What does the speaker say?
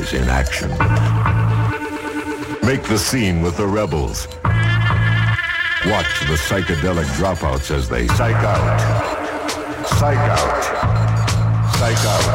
allies in action. Make the scene with the rebels. Watch the psychedelic dropouts as they psych out, psych out, psych out.